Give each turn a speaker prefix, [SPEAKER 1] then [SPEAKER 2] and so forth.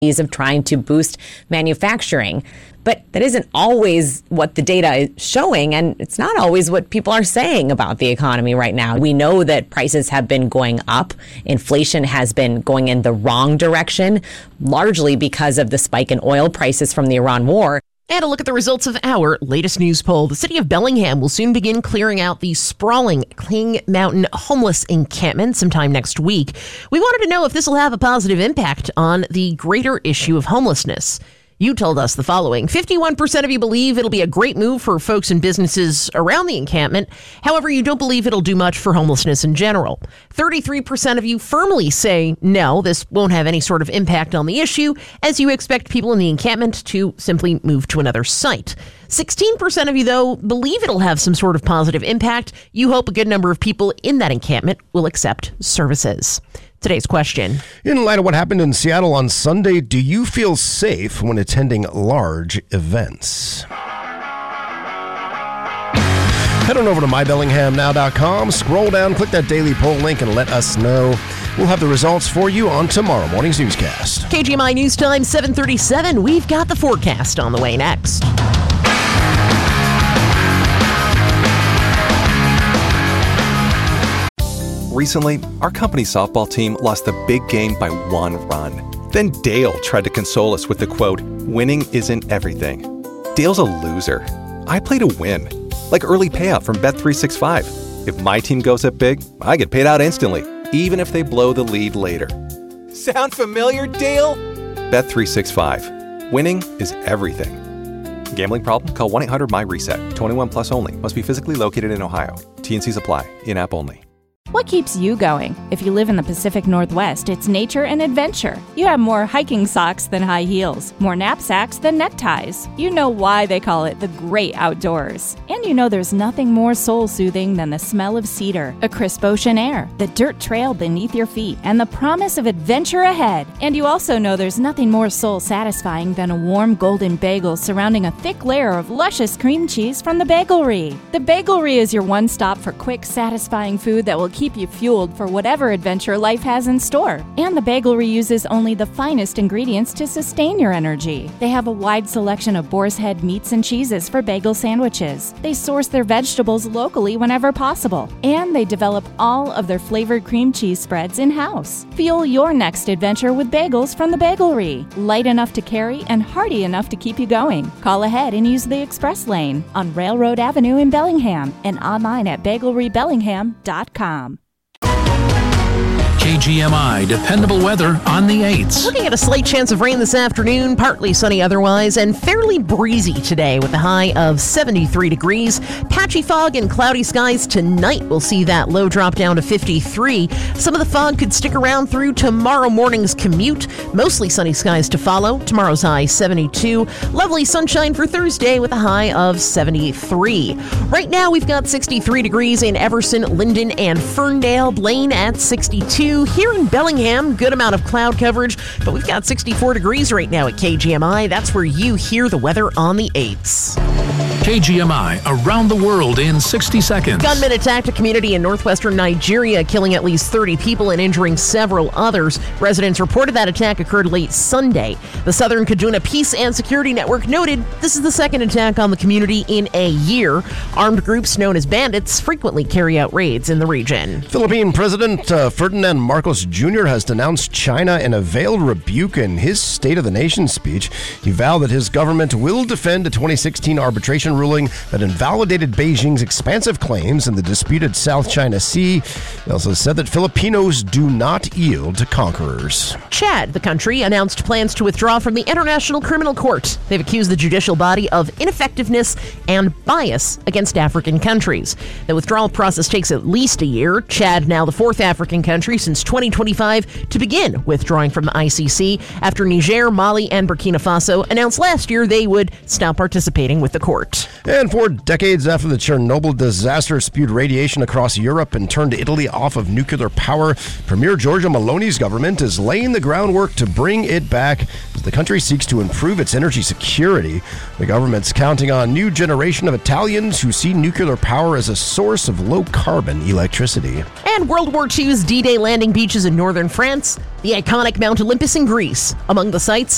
[SPEAKER 1] of trying to boost manufacturing. But that isn't always what the data is showing, and it's not always what people are saying about the economy right now. We know that prices have been going up. Inflation has been going in the wrong direction, largely because of the spike in oil prices from the Iran war.
[SPEAKER 2] And a look at the results of our latest news poll. The city of Bellingham will soon begin clearing out the sprawling King Mountain homeless encampment sometime next week. We wanted to know if this will have a positive impact on the greater issue of homelessness. You told us the following. 51% of you believe it'll be a great move for folks and businesses around the encampment. However, you don't believe it'll do much for homelessness in general. 33% of you firmly say no, this won't have any sort of impact on the issue, as you expect people in the encampment to simply move to another site. 16% of you, though, believe it'll have some sort of positive impact. You hope a good number of people in that encampment will accept services. Today's question.
[SPEAKER 3] In light of what happened in Seattle on Sunday, do you feel safe when attending large events? Head on over to mybellinghamnow.com, scroll down, click that daily poll link, and let us know. We'll have the results for you on tomorrow morning's newscast.
[SPEAKER 2] KGMI News Time, 7:37. We've got the forecast on the way next.
[SPEAKER 4] Recently, our company's softball team lost the big game by 1 run. Then Dale tried to console us with the quote, "Winning isn't everything." Dale's a loser. I play to win. Like early payout from Bet365. If my team goes up big, I get paid out instantly, even if they blow the lead later. Sound familiar, Dale? Bet365. Winning is everything. Gambling problem? Call 1-800-MY-RESET. 21 plus only. Must be physically located in Ohio. T&Cs apply. In-app only.
[SPEAKER 5] What keeps you going? If you live in the Pacific Northwest, it's nature and adventure. You have more hiking socks than high heels, more knapsacks than neckties. You know why they call it the great outdoors. And you know there's nothing more soul-soothing than the smell of cedar, a crisp ocean air, the dirt trail beneath your feet, and the promise of adventure ahead. And you also know there's nothing more soul-satisfying than a warm golden bagel surrounding a thick layer of luscious cream cheese from the Bagelry. The Bagelry is your one stop for quick, satisfying food that will keep you fueled for whatever adventure life has in store. And the Bagelry uses only the finest ingredients to sustain your energy. They have a wide selection of boar's head meats and cheeses for bagel sandwiches. They source their vegetables locally whenever possible. And they develop all of their flavored cream cheese spreads in-house. Fuel your next adventure with bagels from the Bagelry. Light enough to carry and hearty enough to keep you going. Call ahead and use the express lane on Railroad Avenue in Bellingham and online at bagelrybellingham.com.
[SPEAKER 6] KGMI dependable weather on the 8s.
[SPEAKER 2] Looking at a slight chance of rain this afternoon, partly sunny otherwise, and fairly breezy today with a high of 73 degrees. Patchy fog and cloudy skies tonight. We'll see that low drop down to 53. Some of the fog could stick around through tomorrow morning's commute. Mostly sunny skies to follow. Tomorrow's high 72. Lovely sunshine for Thursday with a high of 73. Right now we've got 63 degrees in Everson, Linden, and Ferndale. Blaine at 62. Here in Bellingham, good amount of cloud coverage, but we've got 64 degrees right now at KGMI. That's where you hear the weather on the 8s.
[SPEAKER 6] KGMI around the world in 60 seconds.
[SPEAKER 2] Gunmen attacked a community in northwestern Nigeria, killing at least 30 people and injuring several others. Residents reported that attack occurred late Sunday. The Southern Kaduna Peace and Security Network noted this is the second attack on the community in a year. Armed groups known as bandits frequently carry out raids in the region.
[SPEAKER 3] Philippine President Ferdinand Marcos Jr. has denounced China in a veiled rebuke in his State of the Nation speech. He vowed that his government will defend a 2016 arbitration ruling that invalidated Beijing's expansive claims in the disputed South China Sea. He also said that Filipinos do not yield to conquerors.
[SPEAKER 2] Chad, the country, announced plans to withdraw from the International Criminal Court. They've accused the judicial body of ineffectiveness and bias against African countries. The withdrawal process takes at least a year. Chad, now the fourth African country since 2025 to begin withdrawing from the ICC after Niger, Mali, and Burkina Faso announced last year they would stop participating with the court.
[SPEAKER 3] And for decades after the Chernobyl disaster spewed radiation across Europe and turned Italy off of nuclear power, Premier Giorgia Meloni's government is laying the groundwork to bring it back as the country seeks to improve its energy security. The government's counting on a new generation of Italians who see nuclear power as a source of low-carbon electricity.
[SPEAKER 2] And World War II's D-Day landing beaches in northern France, the iconic Mount Olympus in Greece, among the sites